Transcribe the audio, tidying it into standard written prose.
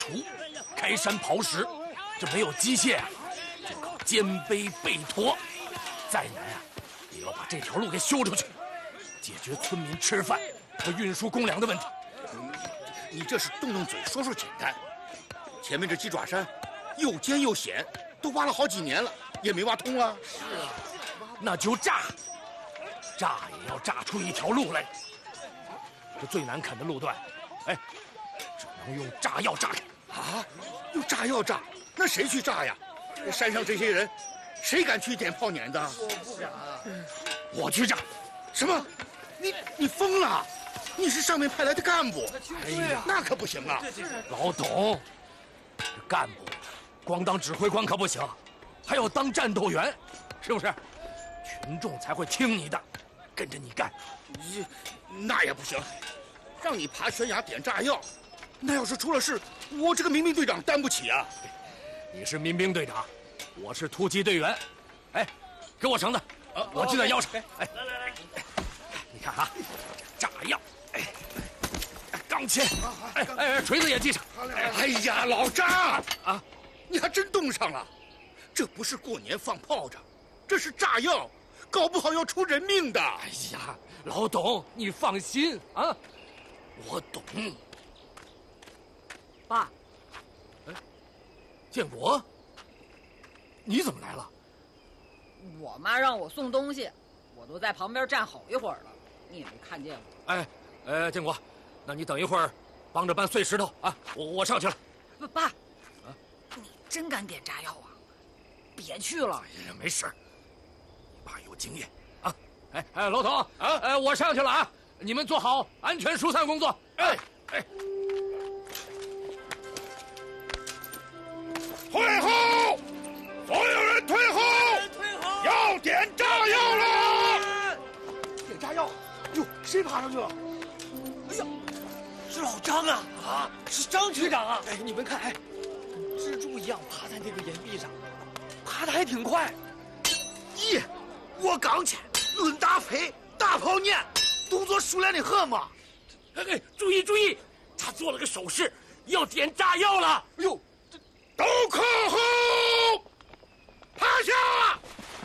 锄，开山刨石，这没有机械啊，就靠肩背背驮。再难啊，也要把这条路给修出去，解决村民吃饭和运输公粮的问题。 你这是动动嘴说说简单，前面这鸡爪山又尖又险，都挖了好几年了，也没挖通啊。 是啊，那就炸，炸也要炸出一条路来。这最难啃的路段，哎，只能用炸药炸开。 啊，用炸药炸？那谁去炸呀？山上这些人，谁敢去点炮碾子？ 我不敢。 我去炸。 什么？你疯了？你是上面派来的干部？ 哎呀， 那可不行啊！ 老董，这干部光当指挥官可不行，还要当战斗员，是不是？群众才会听你的，跟着你干。 那也不行，让你爬悬崖点炸药，那要是出了事，我这个民兵队长担不起啊！ 你是民兵队长，我是突击队员。哎，给我绳子，我系在腰上。哎，来，你看啊，炸药，哎，钢钎，哎，锤子也系上。 哎呀，老张啊，你还真冻上了，这不是过年放炮仗，这是炸药，搞不好要出人命的。 哎呀，老董，你放心啊，我懂。 爸， 哎，建国，你怎么来了？ 我妈让我送东西，我都在旁边站好一会儿了，你也没看见我。 哎，建国，那你等一会儿，帮着搬碎石头啊！我上去了。 爸，你真敢点炸药啊？别去了。 哎呀，没事，你爸有经验啊。哎，老董啊，我上去了啊，你们做好安全疏散工作。哎。 退后！所有人退后！要点炸药了！ 点炸药！哟，谁爬上去了？哎呀，是老张啊！啊，是张局长啊！哎，你们看，哎，蜘蛛一样爬在那个岩壁上，爬得还挺快。 咦，我刚去，论打飞，大炮撵，动作熟练的很嘛。 哎，注意，他做了个手势，要点炸药了。 哎呦！ 都靠后，趴下！